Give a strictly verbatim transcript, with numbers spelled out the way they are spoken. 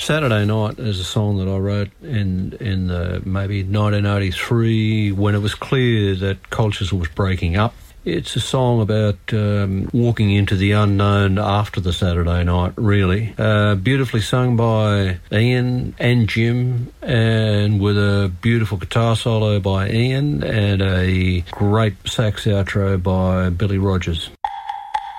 Saturday Night is a song that I wrote in in the maybe nineteen eighty-three when it was clear that Colchester was breaking up. It's a song about um, walking into the unknown after the Saturday night, really. Uh, beautifully sung by Ian and Jim, and with a beautiful guitar solo by Ian and a great sax outro by Billy Rogers.